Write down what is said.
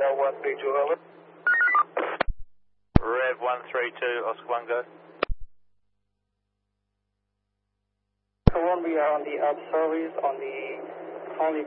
132, over. Rev 132, Oscar 1, go. So 1, we are on the up service on the only